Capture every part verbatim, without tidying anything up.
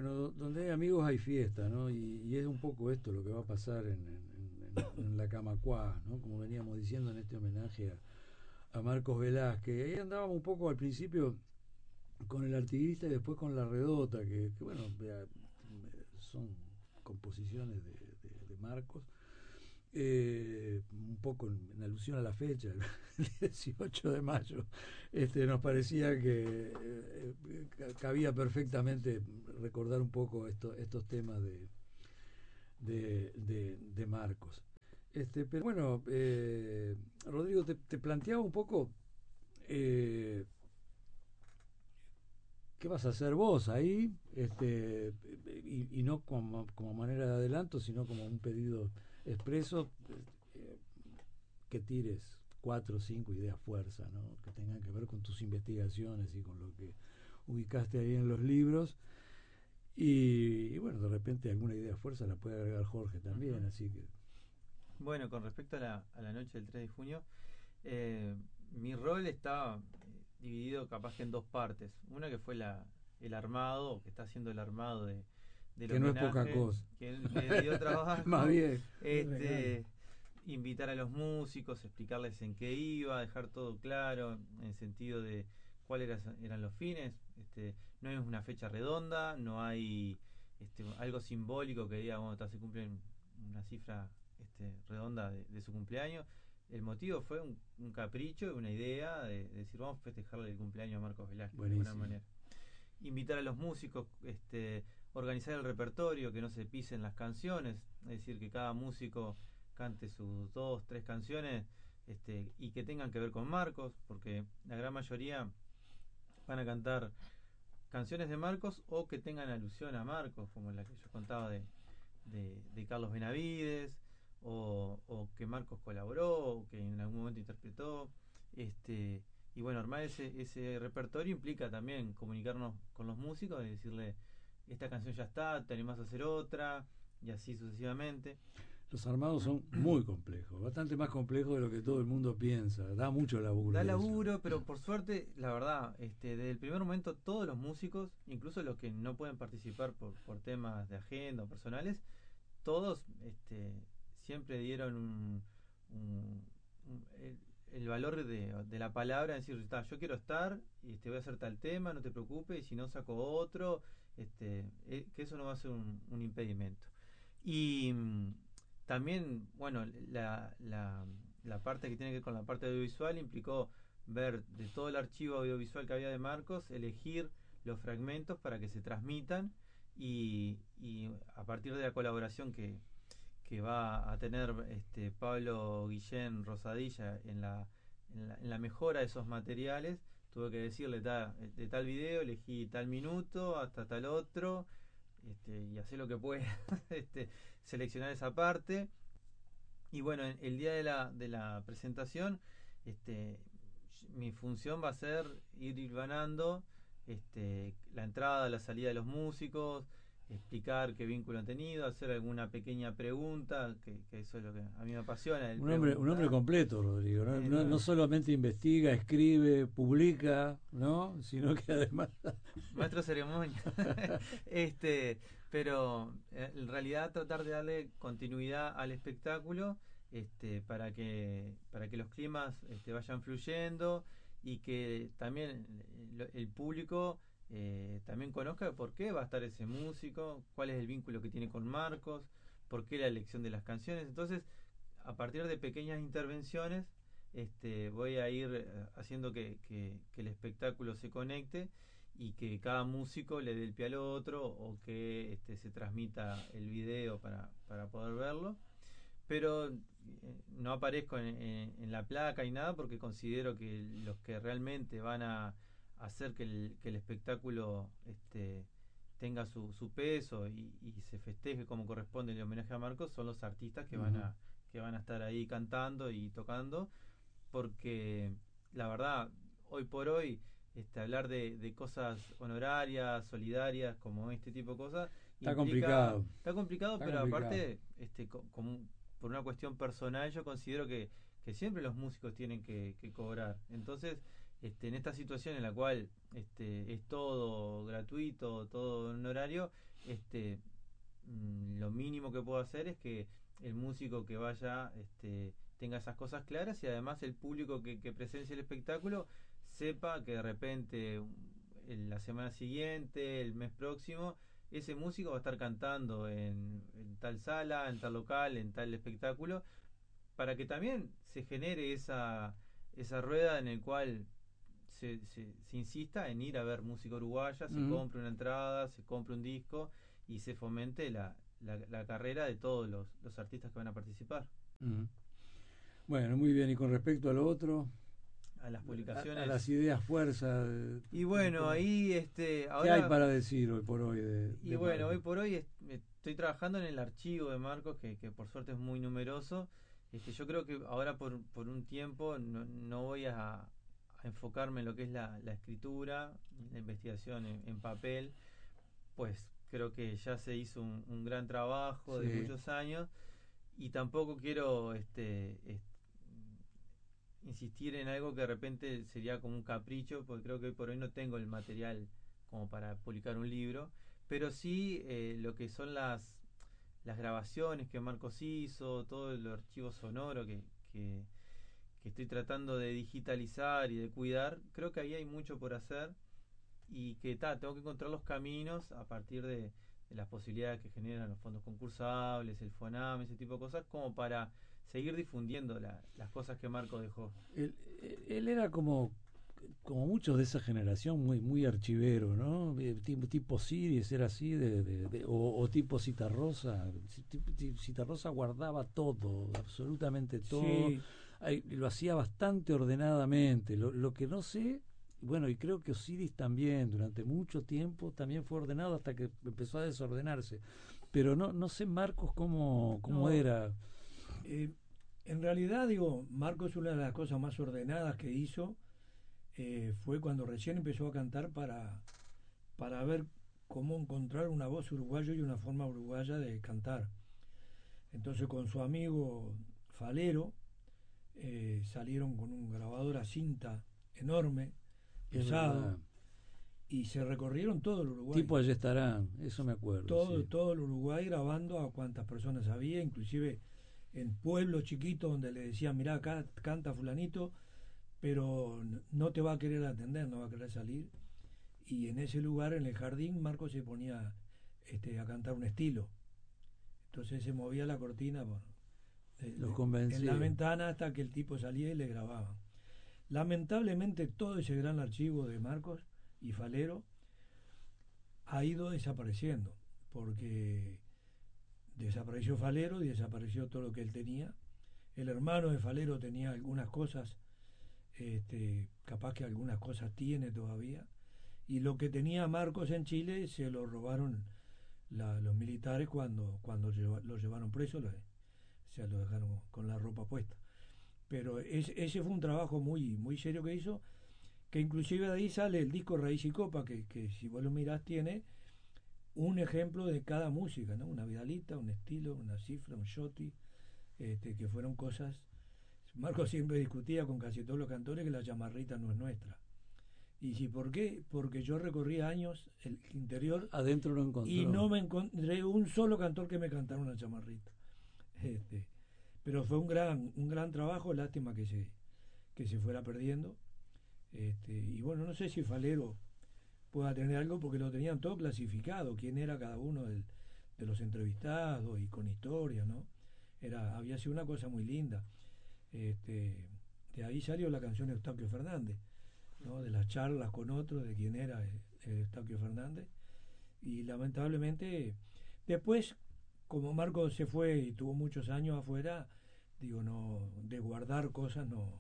Bueno, do- donde hay amigos hay fiesta, ¿no? Y, y es un poco esto lo que va a pasar en, en, en- en la Camacuá, ¿no? Como veníamos diciendo en este homenaje a, a Marcos Velázquez. Ahí andábamos un poco al principio con el artiguista y después con la redota, que, que bueno, vea, son composiciones de, de- de Marcos. Eh, un poco en, en alusión a la fecha, el dieciocho de mayo, este, nos parecía que eh, cabía perfectamente recordar un poco esto, estos temas de, de, de, de Marcos. Este, pero bueno, eh, Rodrigo, te, te planteaba un poco eh, qué vas a hacer vos ahí, este, y, y no como, como manera de adelanto, sino como un pedido expreso, eh, que tires cuatro o cinco ideas fuerza, ¿no? Que tengan que ver con tus investigaciones y con lo que ubicaste ahí en los libros. Y, y bueno, de repente alguna idea fuerza la puede agregar Jorge también, Ujú. así que... Bueno, con respecto a la, a la noche del tres de junio, eh, mi rol está eh, dividido capaz que en dos partes. Una que fue la, el armado, que está haciendo el armado de, del Que no es poca homenaje, cosa. que me dio Más trabajo, bien. Qué regalo. este, invitar a los músicos, explicarles en qué iba, dejar todo claro, en el sentido de cuáles eran, eran los fines. Este, no es una fecha redonda, no hay este, algo simbólico que diga, bueno, se cumple una cifra este, redonda de, de su cumpleaños. El motivo fue un, un capricho, una idea de, de decir vamos a festejarle el cumpleaños a Marcos Velázquez de alguna Buenísimo. manera. Invitar a los músicos, este, organizar el repertorio, que no se pisen las canciones, es decir, que cada músico cante sus dos, tres canciones este, y que tengan que ver con Marcos, porque la gran mayoría van a cantar canciones de Marcos o que tengan alusión a Marcos, como la que yo contaba de, de, de Carlos Benavides, o, o que Marcos colaboró, o que en algún momento interpretó. Este, y bueno, armar ese, ese repertorio implica también comunicarnos con los músicos y decirle, esta canción ya está, te animás a hacer otra, y así sucesivamente. Los armados son muy complejos, bastante más complejos de lo que todo el mundo piensa. Da mucho laburo Da eso. laburo, pero por suerte, la verdad, este, desde el primer momento todos los músicos, incluso los que no pueden participar por, por temas de agenda o personales, todos este, siempre dieron un, un- un- el, el valor de, de la palabra, es decir, "Está, yo quiero estar, y este, voy a hacer tal tema, no te preocupes, y si no saco otro, este, eh, que eso no va a ser un, un impedimento. Y mm, también, bueno, la, la, la parte que tiene que ver con la parte audiovisual implicó ver de todo el archivo audiovisual que había de Marcos, elegir los fragmentos para que se transmitan y, y a partir de la colaboración que, que va a tener este Pablo Guillén Rosadilla en la, en la, en la mejora de esos materiales, tuve que decirle ta, de tal video, elegí tal minuto hasta tal otro, este, y hacer lo que pueda, este, seleccionar esa parte. Y bueno, el día de la, de la presentación, este, mi función va a ser ir hilvanando este, la entrada, la salida de los músicos, explicar qué vínculo han tenido, hacer alguna pequeña pregunta, que, que eso es lo que a mí me apasiona, el Un hombre, un hombre preguntar. completo, Rodrigo. No, Eh, no, no no, solamente investiga, escribe, publica, ¿no? Sino que además... maestro de ceremonia. este, pero eh, en realidad tratar de darle continuidad al espectáculo este, para que para que los climas este, vayan fluyendo y que también el, el público eh, también conozca por qué va a estar ese músico, cuál es el vínculo que tiene con Marcos, por qué la elección de las canciones. Entonces, a partir de pequeñas intervenciones, este, voy a ir eh, haciendo que, que, que el espectáculo se conecte y que cada músico le dé el pie al otro o que este, se transmita el video para, para poder verlo. Pero eh, no aparezco en, en- en la placa y nada porque considero que los que realmente van a hacer que el, que el espectáculo este, tenga su, su peso y, y se festeje como corresponde el homenaje a Marcos son los artistas que van Ujú. a, que van a estar ahí cantando y tocando porque la verdad, hoy por hoy, este, hablar de, de cosas honorarias, solidarias, como este tipo de cosas, Está implica, complicado, está complicado, está pero complicado. aparte, este, co- como por una cuestión personal, yo considero que, que siempre los músicos tienen que, que cobrar. Entonces, este, en esta situación en la cual este, es todo gratuito, todo honorario, este, mm, lo mínimo que puedo hacer es que el músico que vaya este, tenga esas cosas claras y además el público que, que presencia el espectáculo sepa que de repente en la semana siguiente, el mes próximo, ese músico va a estar cantando en, en tal sala, en tal local, en tal espectáculo, para que también se genere esa, esa rueda en el cual se, se, se insista en ir a ver música uruguaya, se Uh-huh. compre una entrada, se compre un disco y se fomente la, la, la carrera de todos los, los artistas que van a participar. Uh-huh. Bueno, muy bien. Y con respecto a lo otro, a las publicaciones, a, a las ideas fuerza. De, y bueno, de, ahí este, ahora, ¿qué hay para decir hoy por hoy de, y de bueno, Marcos? hoy por hoy es, estoy trabajando en el archivo de Marcos, que, que por suerte es muy numeroso. Este, yo creo que ahora por, por un tiempo no, no voy a, a enfocarme en lo que es la, la escritura, la investigación en, en papel, pues creo que ya se hizo un, un gran trabajo Sí. de muchos años y tampoco quiero este, este, insistir en algo que de repente sería como un capricho, porque creo que hoy por hoy no tengo el material como para publicar un libro, pero sí eh, lo que son las las grabaciones que Marcos hizo, todo el archivo sonoro que, que, que estoy tratando de digitalizar y de cuidar, creo que ahí hay mucho por hacer y que ta, tengo que encontrar los caminos a partir de, de las posibilidades que generan los fondos concursables, el FONAM, ese tipo de cosas, como para seguir difundiendo la, las cosas que Marco dejó. Él, él era como como muchos de esa generación muy muy archivero, ¿no? Tipo, tipo Siris era así de, de, de o, o tipo Citarrosa. Citarrosa guardaba todo, absolutamente todo. Sí. Ay, lo hacía bastante ordenadamente. Lo, lo que no sé, bueno, y creo que Osiris también durante mucho tiempo también fue ordenado hasta que empezó a desordenarse. Pero no no sé Marcos cómo cómo No, era. Eh, en realidad, digo, Marcos, una de las cosas más ordenadas que hizo eh, fue cuando recién empezó a cantar para, para ver cómo encontrar una voz uruguaya y una forma uruguaya de cantar. Entonces con su amigo Falero eh, salieron con un grabador a cinta enorme, pesado, y se recorrieron todo el Uruguay. Tipo allí estarán, eso me acuerdo. Todo, sí. todo el Uruguay grabando a cuantas personas había, inclusive en pueblos chiquitos donde le decían, mirá, acá canta fulanito, pero no te va a querer atender, no va a querer salir. Y en ese lugar, en el jardín, Marco se ponía este, a cantar un estilo. Entonces se movía la cortina por, eh, Los convencía. en la ventana hasta que el tipo salía y le grababan. Lamentablemente todo ese gran archivo de Marcos y Falero ha ido desapareciendo, porque desapareció Falero y desapareció todo lo que él tenía. El hermano de Falero tenía algunas cosas, este, capaz que algunas cosas tiene todavía, y lo que tenía Marcos en Chile se lo robaron la, los militares cuando, cuando lleva, lo llevaron preso, lo, o sea, lo dejaron con la ropa puesta. Pero es, ese fue un trabajo muy, muy serio que hizo, que inclusive de ahí sale el disco Raíz y Copa, que, que si vos lo mirás tiene un ejemplo de cada música, ¿no? Una vidalita, un estilo, una cifra, un shoti, este, que fueron cosas. Marco siempre discutía con casi todos los cantores que la chamarrita no es nuestra. Y si, ¿por qué? Porque yo recorrí años el interior adentro lo encontró y no me encontré un solo cantor que me cantara una chamarrita. Este, pero fue un gran, un gran trabajo, lástima que se, que se fuera perdiendo. Este, y bueno, no sé si Falero pueda tener algo porque lo tenían todo clasificado, quién era cada uno del, de los entrevistados y con historia, ¿no? Era, había sido una cosa muy linda. Este, de ahí salió la canción de Eustaquio Fernández, ¿no? De las charlas con otros de quién era Eustaquio Fernández. Y lamentablemente, después, como Marco se fue y tuvo muchos años afuera, digo, no, de guardar cosas no.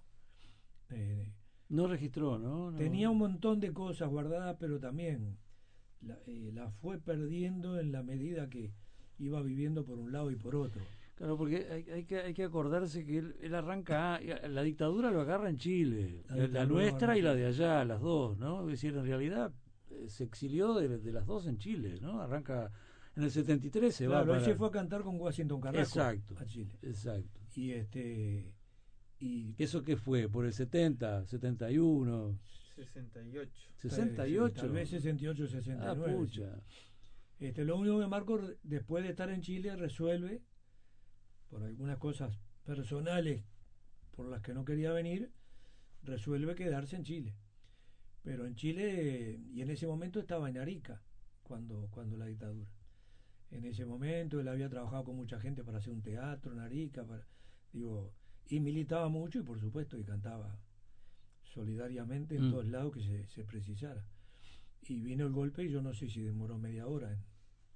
Eh, no registró, ¿no? ¿no? Tenía un montón de cosas guardadas, pero también la, eh, la fue perdiendo en la medida que iba viviendo por un lado y por otro. Claro, porque hay, hay, que, hay que acordarse que él, él arranca, la dictadura lo agarra en Chile, la, la nuestra y la de allá, las dos, ¿no? Es decir, en realidad eh, se exilió de, de las dos en Chile, ¿no? Arranca en el setenta y tres, se claro, va para... él se fue a cantar con Washington Carrasco exacto, a Chile. Exacto. Y este... Y ¿eso qué fue? ¿Por el setenta, setenta y uno? sesenta y ocho. ¿sesenta y ocho? Tal vez sesenta y ocho, sesenta y nueve. Ah, pucha. Sí. Este, lo único que Marco, después de estar en Chile, resuelve, por algunas cosas personales por las que no quería venir, resuelve quedarse en Chile. Pero en Chile, y en ese momento estaba en Arica, cuando, cuando la dictadura. En ese momento él había trabajado con mucha gente para hacer un teatro en Arica, para, digo, y militaba mucho y por supuesto y cantaba solidariamente en mm. todos lados que se, se precisara. Y vino el golpe y yo no sé si demoró media hora en,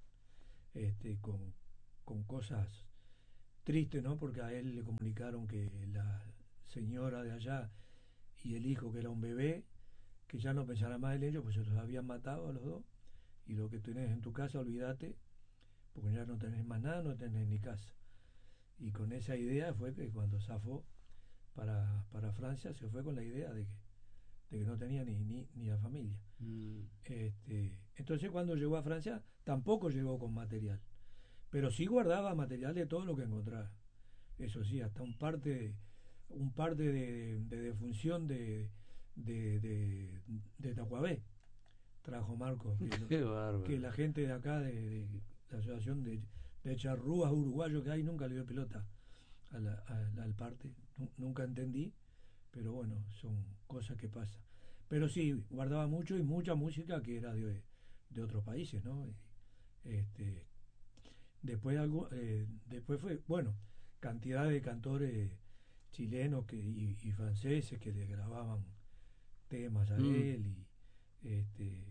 este, con, con cosas tristes, ¿no? Porque a él le comunicaron que la señora de allá y el hijo, que era un bebé, que ya no pensara más en ellos, pues se los habían matado a los dos, y lo que tenés en tu casa, olvídate, porque ya no tenés más nada, no tenés ni casa. Y con esa idea fue que cuando zafó para, para Francia, se fue con la idea de que, de que no tenía ni, ni, ni a familia. Mm. Este, entonces cuando llegó a Francia, tampoco llegó con material, pero sí guardaba material de todo lo que encontraba. Eso sí, hasta un parte, un parte de, de defunción de, de, de, de Tacuabé trajo Marcos, que, lo, que la gente de acá, de, de la asociación de, de charrúas uruguayos que hay, nunca le dio pelota a la, a, al parte, nunca entendí, pero bueno, son cosas que pasan. Pero sí, guardaba mucho y mucha música que era de, de otros países, ¿no? Este, después, algo, eh, después fue, bueno, cantidad de cantores chilenos que, y, y franceses que le grababan temas a mm. él, y este,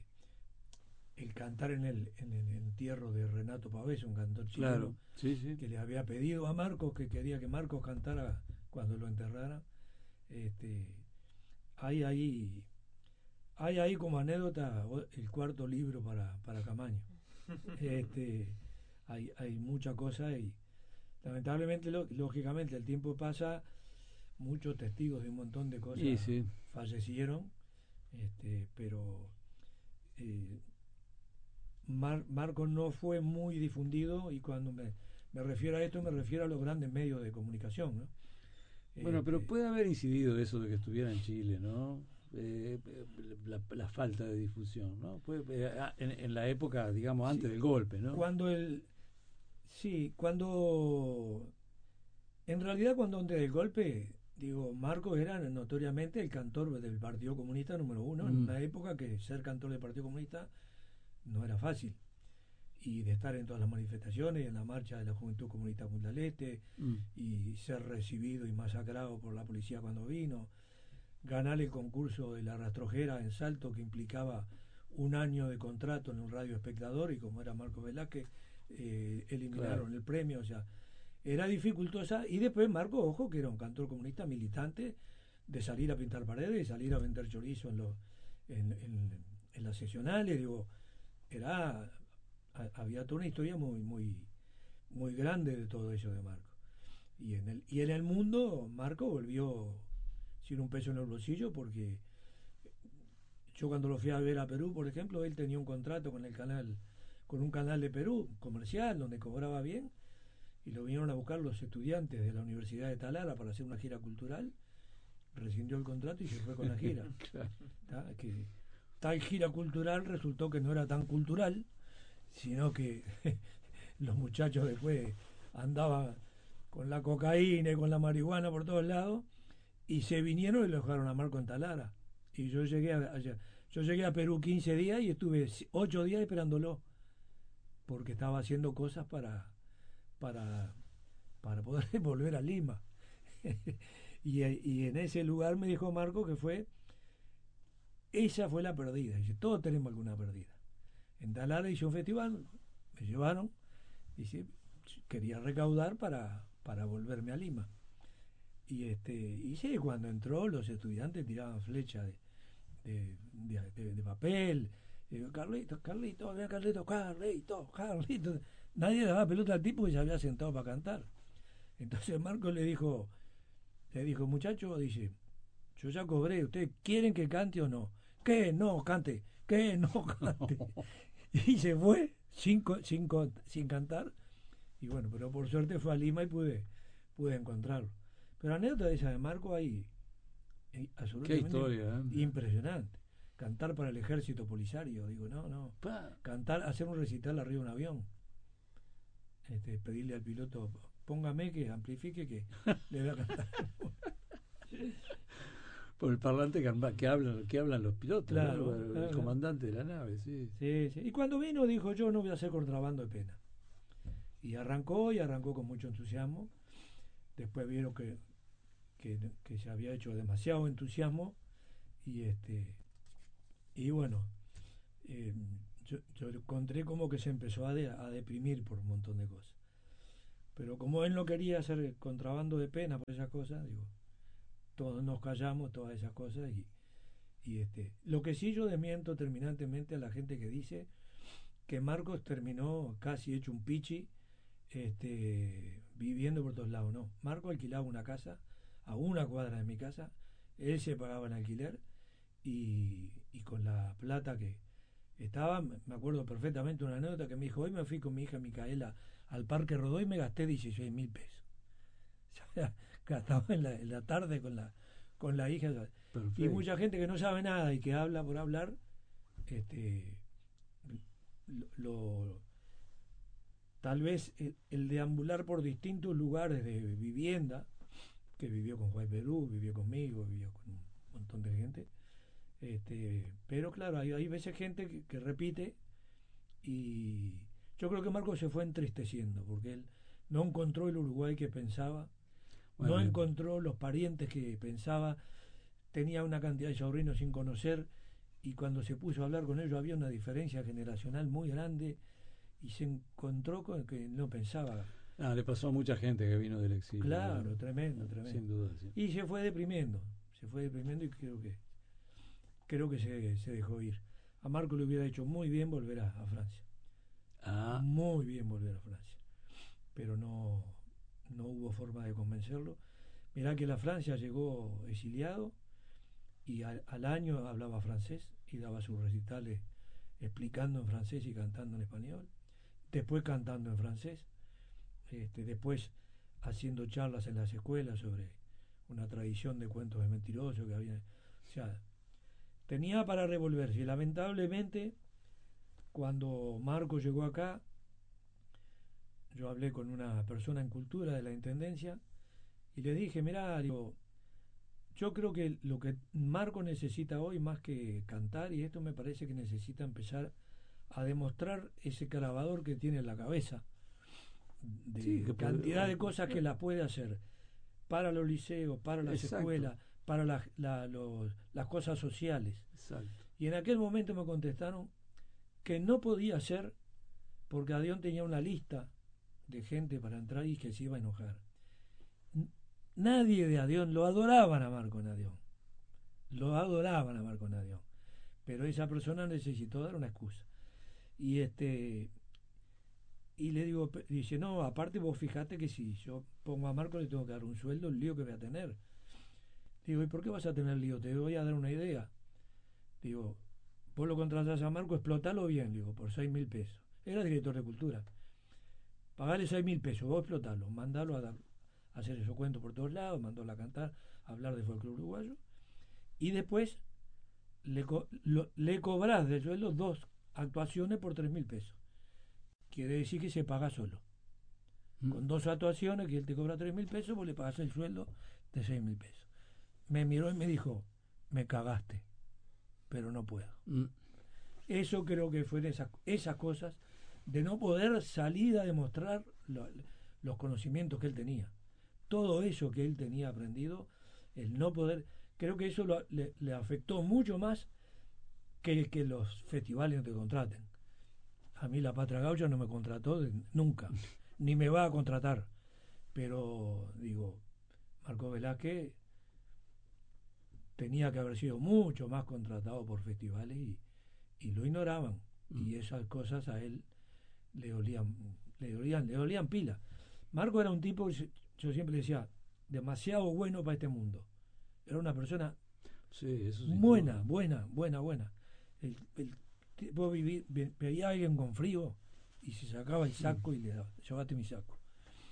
el cantar en el, en el entierro de Renato Pavés, un cantor chileno, claro, sí, sí. que le había pedido a Marcos, que quería que Marcos cantara cuando lo enterrara. Este, hay ahí, hay ahí como anécdota el cuarto libro para, para Camaño. Este, hay, hay mucha cosa y lamentablemente, lo, lógicamente, el tiempo pasa, muchos testigos de un montón de cosas sí, sí. fallecieron, este, pero eh, Mar, Marcos no fue muy difundido, y cuando me, me refiero a esto me refiero a los grandes medios de comunicación, ¿no? Bueno, pero puede haber incidido eso de que estuviera en Chile, ¿no? Eh, la, la falta de difusión, ¿no? Puede, en, en la época, digamos, antes sí, del golpe, ¿no? Cuando el... Sí, cuando... En realidad, cuando antes del golpe, digo, Marcos era notoriamente el cantor del Partido Comunista número uno, mm. en una época que ser cantor del Partido Comunista no era fácil. Y de estar en todas las manifestaciones, en la marcha de la Juventud Comunista Punta del Este, mm. y ser recibido y masacrado por la policía cuando vino, ganar el concurso de la rastrojera en Salto, que implicaba un año de contrato en un radio espectador, y como era Marcos Velázquez, eh, eliminaron claro. el premio, o sea, era dificultosa. Y después Marcos, ojo, que era un cantor comunista militante, de salir a pintar paredes, de salir a vender chorizo en, los, en, en, en las seccionales, digo, era... había toda una historia muy muy muy grande de todo eso de Marco. Y en el y en el mundo Marco volvió sin un peso en el bolsillo, porque yo cuando lo fui a ver a Perú, por ejemplo, él tenía un contrato con el canal, con un canal de Perú comercial, donde cobraba bien, y lo vinieron a buscar los estudiantes de la Universidad de Talara para hacer una gira cultural, rescindió el contrato y se fue con la gira. Claro. Que tal gira cultural resultó que no era tan cultural, sino que los muchachos después andaban con la cocaína y con la marihuana por todos lados, y se vinieron y lo dejaron a Marco en Talara. Y yo llegué a, a, yo llegué a Perú quince días y estuve ocho días esperándolo, porque estaba haciendo cosas para para, para poder volver a Lima. y, y en ese lugar me dijo Marco que fue, esa fue la perdida. Dice, todos tenemos alguna perdida. En Talara hice un festival, me llevaron, y sí, quería recaudar para, para volverme a Lima. Y este y sí, cuando entró, los estudiantes tiraban flechas de, de, de, de, de papel. Y digo, Carlitos, Carlitos, vea Carlitos, Carlitos, Carlitos. Nadie le daba pelota al tipo que se había sentado para cantar. Entonces Marco le dijo, le dijo, muchacho, dice, yo ya cobré, ¿ustedes quieren que cante o no? ¿Qué? No, cante. ¿Qué? No, cante. Y se fue sin, sin, sin cantar. Y bueno, pero por suerte fue a Lima y pude, pude encontrarlo. Pero anécdota de esa de Marco ahí, absolutamente historia, ¿eh? impresionante. cantar para el ejército polisario. Digo, no, no. Pa. Cantar, hacer un recital arriba de un avión. Este, pedirle al piloto, póngame que amplifique que le voy a cantar. Por el parlante que, que hablan que hablan los pilotos, Claro, ¿no? El claro. comandante de la nave, sí. Sí, sí. Y cuando vino dijo, yo no voy a hacer contrabando de pena. Y arrancó, y arrancó con mucho entusiasmo. Después vieron que, que, que se había hecho demasiado entusiasmo. Y este y bueno, eh, yo, yo encontré como que se empezó a, de, a deprimir por un montón de cosas. Pero como él no quería hacer contrabando de pena por esas cosas, digo, todos nos callamos todas esas cosas y, y este lo que sí yo desmiento terminantemente a la gente que dice que Marcos terminó casi hecho un pichi, este viviendo por todos lados. No, Marcos alquilaba una casa a una cuadra de mi casa, él se pagaba el alquiler y, y con la plata que estaba, me acuerdo perfectamente una anécdota que me dijo, hoy me fui con mi hija Micaela al Parque Rodó y me gasté dieciséis mil pesos. O sea, gastaba en la, en la tarde con la con la hija. Perfecto. Y mucha gente que no sabe nada y que habla por hablar, este lo, lo tal vez el, el deambular por distintos lugares de vivienda, que vivió con Juan Perú, vivió conmigo, vivió con un montón de gente, este pero claro, hay, hay veces gente que, que repite, y yo creo que Marcos se fue entristeciendo porque él no encontró el Uruguay que pensaba. Bueno, no encontró los parientes que pensaba, tenía una cantidad de sobrinos sin conocer, y cuando se puso a hablar con ellos había una diferencia generacional muy grande y se encontró con que no pensaba. Ah, le pasó a mucha gente que vino del exilio. Claro, ¿no? tremendo, tremendo. Sin duda, sí. Y se fue deprimiendo, se fue deprimiendo y creo que creo que se, se dejó ir. A Marco le hubiera hecho muy bien volver a, a Francia. Ah. Muy bien volver a Francia. Pero no... no hubo forma de convencerlo. Mirá que la Francia llegó exiliado y al, al año hablaba francés y daba sus recitales explicando en francés y cantando en español, después cantando en francés, este, después haciendo charlas en las escuelas sobre una tradición de cuentos de mentirosos que había. O sea, tenía para revolverse, y lamentablemente cuando Marco llegó acá, yo hablé con una persona en cultura de la Intendencia y le dije, mirá, digo, yo creo que lo que Marco necesita hoy, más que cantar, y esto me parece que necesita empezar a demostrar ese clavador que tiene en la cabeza, de sí, cantidad puede, de cosas que las puede hacer para los liceos, para las exacto. escuelas, para la, la, los, las cosas sociales. Exacto. Y en aquel momento me contestaron que no podía hacer porque Adión tenía una lista de gente para entrar y que se iba a enojar. Nadie de Adión, lo adoraban a Marco Nadión, lo adoraban a Marco Nadión, pero esa persona necesitó dar una excusa. Y este y le digo, dice, no, aparte vos fijate que si yo pongo a Marco le tengo que dar un sueldo, el lío que voy a tener. Digo, ¿y por qué vas a tener lío? Te voy a dar una idea. Digo, vos lo contratás a Marco, explotalo bien, digo, por seis mil pesos. Era director de cultura. Pagale seis mil pesos, vos explotalo, mandalo a, dar, a hacer esos cuentos por todos lados, mandalo a cantar, a hablar de folclore uruguayo, y después le, co lo, le cobrás de sueldo dos actuaciones por tres mil pesos. Quiere decir que se paga solo. Mm. Con dos actuaciones que él te cobra tres mil pesos, vos le pagás el sueldo de seis mil pesos. Me miró y me dijo, me cagaste, pero no puedo. Mm. Eso creo que fueron esas, esas cosas de no poder salir a demostrar lo, los conocimientos que él tenía. Todo eso que él tenía aprendido, el no poder, creo que eso lo, le, le afectó mucho más que, que los festivales no te contraten. A mí la Patria Gaucha no me contrató de, nunca, ni me va a contratar. Pero, digo, Marco Velázquez tenía que haber sido mucho más contratado por festivales y, y lo ignoraban. Mm. Y esas cosas a él le dolían, le dolían, le dolían pila. Marco era un tipo, yo siempre decía, demasiado bueno para este mundo. Era una persona sí, eso sí, buena, claro. buena, buena, buena. El, el tipo vivir, ve, veía a alguien con frío y se sacaba el saco mm. y le daba, llévate mi saco.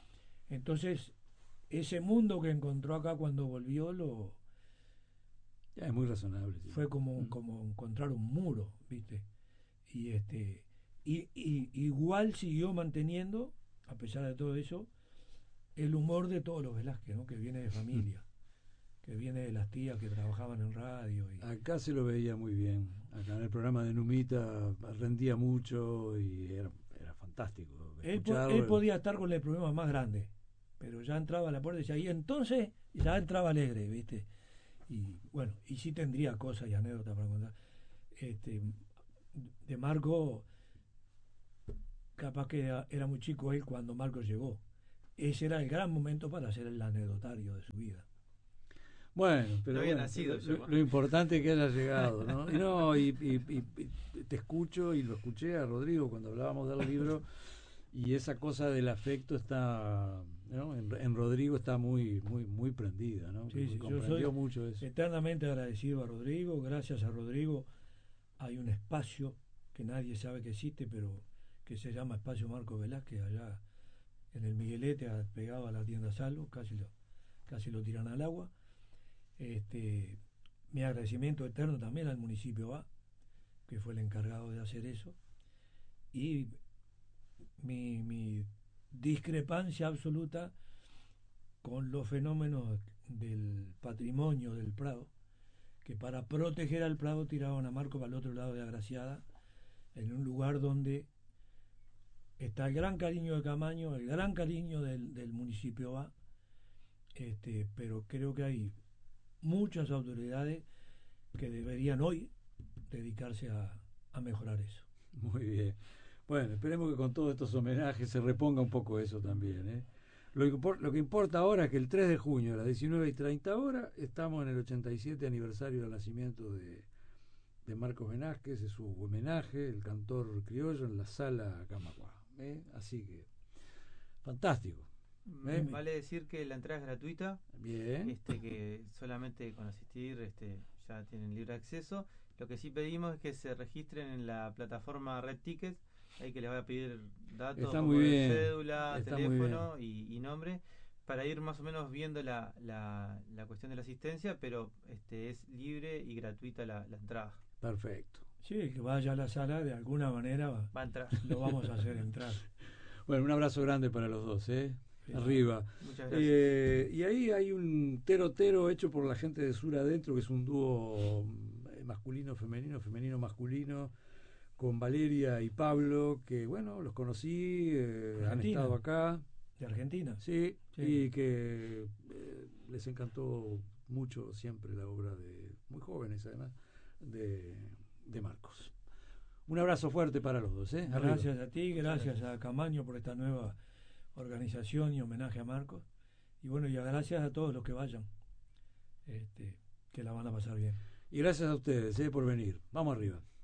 Entonces, ese mundo que encontró acá cuando volvió, lo Ya, es muy razonable. Sí. Fue como, Mm. como encontrar un muro, ¿viste? Y este y, y igual siguió manteniendo, a pesar de todo eso, el humor de todos los Velázquez, ¿no? Que viene de familia, que viene de las tías que trabajaban en radio. Y... Acá se lo veía muy bien. Acá en el programa de Numita rendía mucho y era, era fantástico. Él, po- escucharlo. él podía estar con el problema más grande, pero ya entraba a la puerta y decía, y entonces ya entraba alegre, ¿viste? Y bueno, y sí tendría cosas y anécdotas para contar. Este, de Marco, capaz que era, era muy chico él cuando Marco llegó. Ese era el gran momento para hacer el anecdotario de su vida. Bueno, pero No había bueno, nacido lo, yo, lo- ¿no? lo importante es que haya llegado, ¿no? Y, no, y, y- y- y te escucho y lo escuché a Rodrigo cuando hablábamos del libro y esa cosa del afecto está, ¿no? En, en Rodrigo está muy, muy, muy prendida, ¿no? Sí, sí, yo Comprendió soy mucho eso. eternamente agradecido a Rodrigo. Gracias a Rodrigo hay un espacio que nadie sabe que existe, pero que se llama Espacio Marco Velázquez, allá en el Miguelete, a- pegado a la tienda Salvo, casi lo, casi lo tiran al agua. Este, mi agradecimiento eterno también al municipio A, que fue el encargado de hacer eso. Y mi, mi discrepancia absoluta con los fenómenos del patrimonio del Prado, que para proteger al Prado tiraban a Marco para el otro lado de Agraciada, en un lugar donde está el gran cariño de Camaño, el gran cariño del, del municipio A, este, pero creo que hay muchas autoridades que deberían hoy dedicarse a, a mejorar eso. Muy bien. Bueno, esperemos que con todos estos homenajes se reponga un poco eso también, ¿eh? Lo, que impor- lo que importa ahora es que el tres de junio a las diecinueve y treinta horas estamos en el ochenta y siete aniversario del nacimiento de, de Marcos Velázquez, es su homenaje, el cantor criollo en la sala Camacuá, ¿eh? Así que, fantástico. ¿eh? Vale decir que la entrada es gratuita, Bien. este que solamente con asistir este ya tienen libre acceso. Lo que sí pedimos es que se registren en la plataforma Red Tickets, ahí que les voy a pedir datos Está como muy de bien, cédula, está muy teléfono y, y nombre, para ir más o menos viendo la, la, la cuestión de la asistencia, pero este es libre y gratuita la, la entrada. Perfecto. Sí, que vaya a la sala, de alguna manera va- Va a entrar. lo vamos a hacer entrar. Bueno, un abrazo grande para los dos, ¿eh? Sí. Arriba. Muchas gracias. Eh, y ahí hay un tero tero hecho por la gente de Sur Adentro, que es un dúo eh, masculino-femenino, femenino-masculino, con Valeria y Pablo, que bueno, los conocí, eh, han Argentina. estado acá, ¿De Argentina? sí, Sí. y que eh, les encantó mucho siempre la obra de, muy jóvenes además, de, de Marcos. Un abrazo fuerte para los dos, ¿eh? Arriba. Gracias a ti, gracias a Camaño por esta nueva organización y homenaje a Marcos. Y bueno, y gracias a todos los que vayan, este, que la van a pasar bien. Y gracias a ustedes, ¿eh? Por venir. Vamos arriba.